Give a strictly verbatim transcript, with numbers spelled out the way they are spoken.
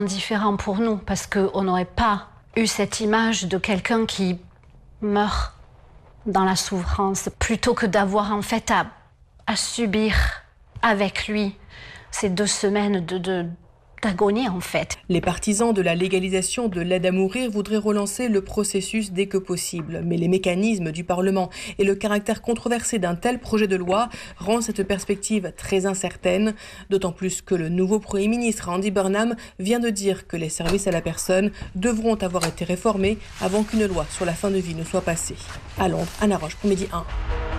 Différent pour nous, parce qu'on n'aurait pas eu cette image de quelqu'un qui meurt dans la souffrance, plutôt que d'avoir en fait à, à subir avec lui ces deux semaines de, de, d'agonie en fait. Les partisans de la légalisation de l'aide à mourir voudraient relancer le processus dès que possible. Mais les mécanismes du Parlement et le caractère controversé d'un tel projet de loi rendent cette perspective très incertaine. D'autant plus que le nouveau Premier ministre Andy Burnham vient de dire que les services à la personne devront avoir été réformés avant qu'une loi sur la fin de vie ne soit passée. À Londres, Anna Roche pour Midi un.